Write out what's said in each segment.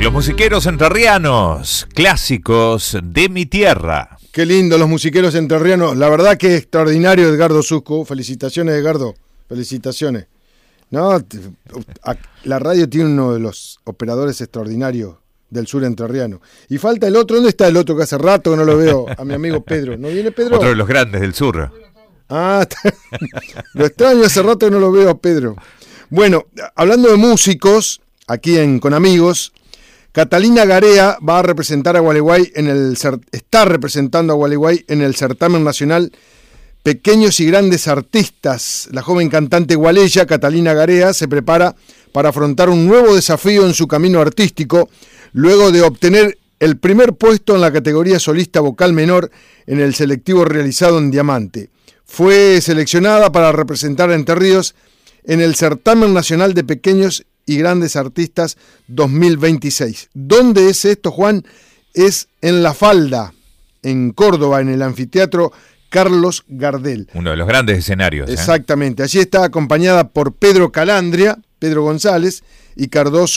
Los musiqueros entrerrianos, clásicos de mi tierra. Qué lindo los musiqueros entrerrianos. La verdad que extraordinario, Edgardo Susco. Felicitaciones, Edgardo. Felicitaciones. No, la radio tiene uno de los operadores extraordinarios del sur entrerriano. Y falta el otro. ¿Dónde está el otro que hace rato que no lo veo? A mi amigo Pedro. ¿No viene Pedro? Otro de los grandes del sur. Ah, lo extraño, hace rato que no lo veo a Pedro. Bueno, hablando de músicos, aquí Con Amigos, Catalina Garea va a representar a Gualeguay está representando a Gualeguay en el certamen nacional Pequeños y Grandes Artistas. La joven cantante gualeya Catalina Garea se prepara para afrontar un nuevo desafío en su camino artístico, luego de obtener el primer puesto en la categoría solista vocal menor en el selectivo realizado en Diamante. Fue seleccionada para representar a Entre Ríos en el certamen nacional de Pequeños y Grandes Artistas 2026. ¿Dónde es esto, Juan? Es en La Falda, en Córdoba, en el anfiteatro Carlos Gardel. Uno de los grandes escenarios. Exactamente. Allí está acompañada por Pedro Calandria, Pedro González, y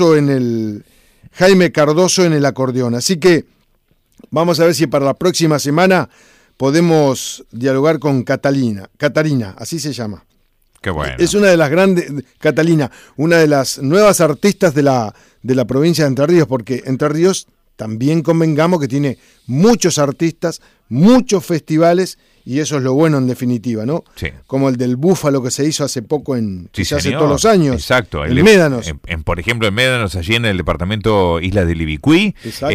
Jaime Cardoso en el acordeón. Así que vamos a ver si para la próxima semana podemos dialogar con Catarina, así se llama. Qué bueno. Es una de las grandes, Catalina, una de las nuevas artistas de la provincia de Entre Ríos, porque Entre Ríos también convengamos que tiene muchos artistas, muchos festivales, y eso es lo bueno en definitiva, ¿no? Sí. Como el del Búfalo que se hizo hace poco sí, se hace todos los años. Exacto. En Médanos. Por ejemplo, en Médanos, allí en el departamento Isla de Libicuí,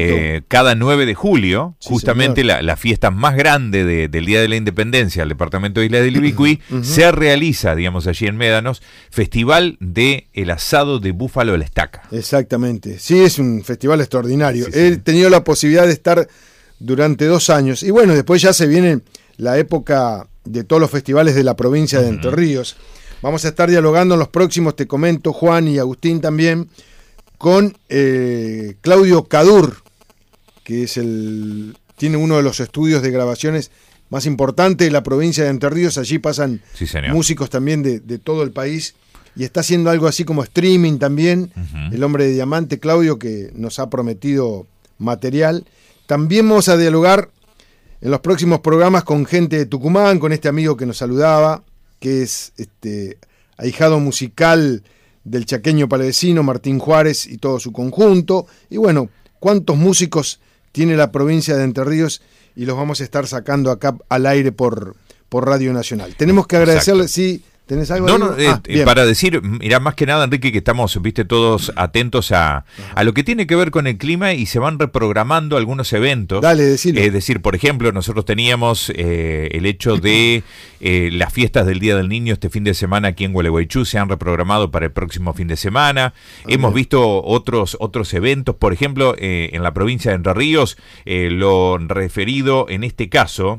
cada 9 de julio, sí, justamente la fiesta más grande del Día de la Independencia del departamento Isla de Libicuí, se realiza, digamos, allí en Médanos, Festival de el Asado de Búfalo de la Estaca. Exactamente. Sí, es un festival extraordinario. Sí. He tenido la posibilidad de estar durante 2 años. Y bueno, después ya se viene la época de todos los festivales de la provincia de Entre Ríos. Vamos a estar dialogando en los próximos, te comento, Juan y Agustín también, con Claudio Cadur, que tiene uno de los estudios de grabaciones más importantes de la provincia de Entre Ríos. Allí pasan músicos también de todo el país, y está haciendo algo así como streaming también. El hombre de diamante, Claudio, que nos ha prometido material. También vamos a dialogar en los próximos programas con gente de Tucumán, con este amigo que nos saludaba, que es ahijado musical del chaqueño palavecino Martín Juárez y todo su conjunto. Y bueno, cuántos músicos tiene la provincia de Entre Ríos, y los vamos a estar sacando acá al aire por Radio Nacional. Tenemos que agradecerle, sí. ¿Tenés algo? No, para decir, mirá, más que nada, Enrique, que estamos, todos atentos a lo que tiene que ver con el clima, y se van reprogramando algunos eventos. Dale, decilo. Es decir, por ejemplo, nosotros teníamos el hecho de las fiestas del Día del Niño este fin de semana aquí en Gualeguaychú, se han reprogramado para el próximo fin de semana. Hemos visto otros eventos, por ejemplo, en la provincia de Entre Ríos, lo referido en este caso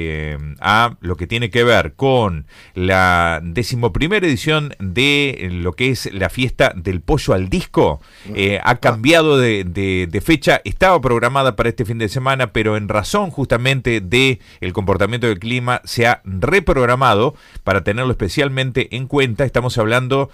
a lo que tiene que ver con la 11ª edición de lo que es la fiesta del pollo al disco. Ha cambiado de fecha, estaba programada para este fin de semana, pero en razón justamente de el comportamiento del clima se ha reprogramado para tenerlo especialmente en cuenta. Estamos hablando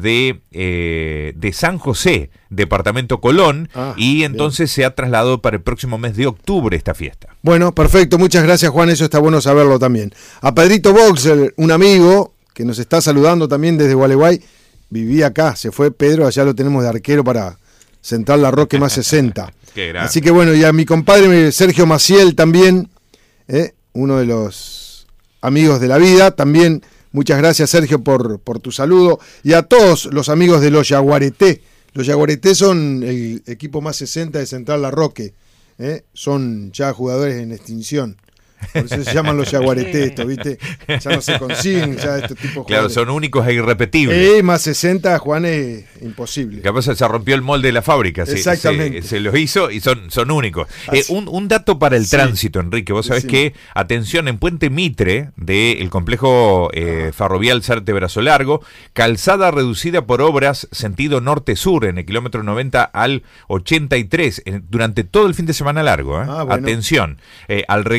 de San José, departamento Colón, y entonces se ha trasladado para el próximo mes de octubre esta fiesta. Bueno, perfecto, muchas gracias, Juan, eso está bueno saberlo también. A Pedrito Boxer, un amigo que nos está saludando también desde Gualeguay, vivía acá, se fue Pedro, allá lo tenemos de arquero para Central La Roque más 60. Así que bueno, y a mi compadre Sergio Maciel también, uno de los amigos de la vida, también muchas gracias, Sergio, por tu saludo, y a todos los amigos de los Yaguareté. Los Yaguareté son el equipo más 60 de Central La Roque, son ya jugadores en extinción. Por eso se llaman los Yaguareté, esto, ¿viste? Ya no se consiguen, ya este tipo de Claro, son únicos e irrepetibles. Más 60, Juan, es imposible. Capaz se rompió el molde de la fábrica. Exactamente. Se los hizo y son únicos. Un dato para el tránsito, Enrique. Vos sabés que, atención, en Puente Mitre, del complejo ferrovial Sarte-Brazo Largo, calzada reducida por obras sentido norte-sur, en el kilómetro 90 al 83, durante todo el fin de semana largo. Bueno. Atención, al regreso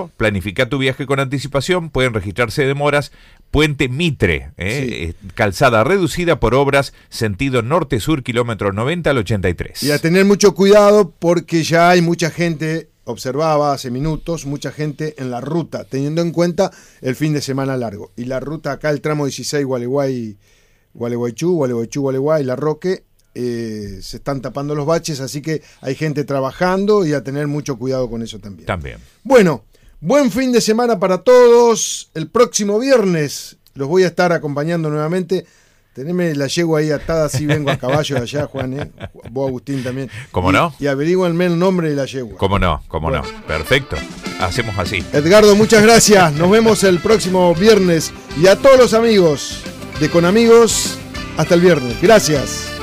Pero planifica tu viaje con anticipación, pueden registrarse demoras. Puente Mitre, calzada reducida por obras, sentido norte-sur, kilómetro 90 al 83. Y a tener mucho cuidado porque ya hay mucha gente, observaba hace minutos, mucha gente en la ruta, teniendo en cuenta el fin de semana largo. Y la ruta acá, el tramo 16, Gualeguaychú, La Roque, se están tapando los baches, así que hay gente trabajando y a tener mucho cuidado con eso también. Bueno, buen fin de semana para todos. El próximo viernes los voy a estar acompañando nuevamente. Teneme la yegua ahí atada, así vengo a caballo de allá, Juan, vos, Agustín, también. ¿Cómo no? Y averiguenme el nombre de la yegua. ¿Cómo no? Perfecto. Hacemos así. Edgardo, muchas gracias. Nos vemos el próximo viernes. Y a todos los amigos de Con Amigos, hasta el viernes. Gracias.